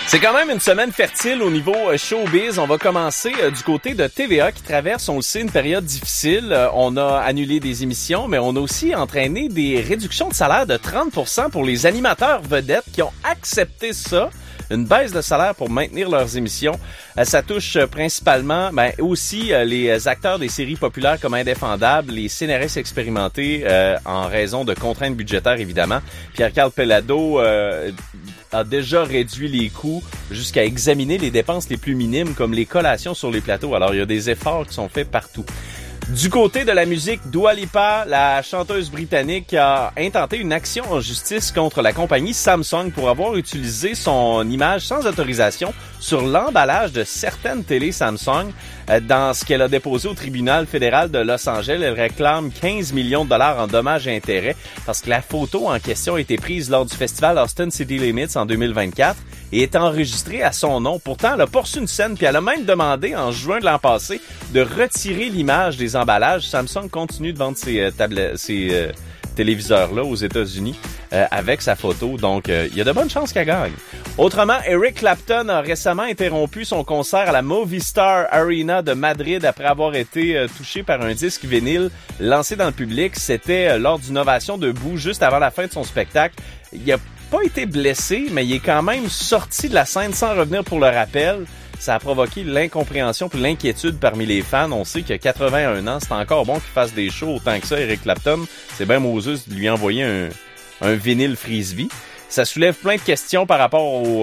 C'est quand même une semaine fertile au niveau showbiz. On va commencer du côté de TVA qui traverse, on le sait, une période difficile. On a annulé des émissions, mais on a aussi entraîné des réductions de salaire de 30% pour les animateurs vedettes qui ont accepté ça. Une baisse de salaire pour maintenir leurs émissions. Ça touche principalement aussi les acteurs des séries populaires comme Indéfendable, les scénaristes expérimentés en raison de contraintes budgétaires, évidemment. Pierre-Carl Pellado a déjà réduit les coûts jusqu'à examiner les dépenses les plus minimes comme les collations sur les plateaux. Alors, il y a des efforts qui sont faits partout. Du côté de la musique, Dua Lipa, la chanteuse britannique, a intenté une action en justice contre la compagnie Samsung pour avoir utilisé son image sans autorisation sur l'emballage de certaines télés Samsung. Dans ce qu'elle a déposé au tribunal fédéral de Los Angeles, elle réclame 15 millions de dollars en dommages et intérêts parce que la photo en question a été prise lors du festival Austin City Limits en 2024 et est enregistrée à son nom. Pourtant, elle a poursuivi une scène puis elle a même demandé en juin de l'an passé de retirer l'image des emballages. Samsung continue de vendre ses téléviseurs-là aux États-Unis avec sa photo. Donc, il y a de bonnes chances qu'elle gagne. Autrement, Eric Clapton a récemment interrompu son concert à la Movistar Arena de Madrid après avoir été touché par un disque vinyle lancé dans le public. C'était lors d'une ovation debout juste avant la fin de son spectacle. Il a pas été blessé, mais il est quand même sorti de la scène sans revenir pour le rappel. Ça a provoqué l'incompréhension et l'inquiétude parmi les fans. On sait qu'il a 81 ans, c'est encore bon qu'il fasse des shows autant que ça, Eric Clapton. C'est bien Moses de lui envoyer un vinyle frisbee. Ça soulève plein de questions par rapport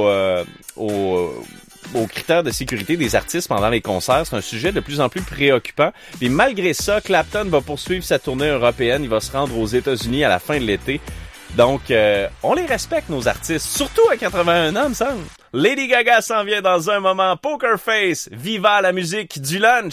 aux critères de sécurité des artistes pendant les concerts. C'est un sujet de plus en plus préoccupant. Puis malgré ça, Clapton va poursuivre sa tournée européenne. Il va se rendre aux États-Unis à la fin de l'été. Donc, on les respecte, nos artistes, surtout à 81 ans, me semble. Lady Gaga s'en vient dans un moment. Poker Face, viva la musique du lunch.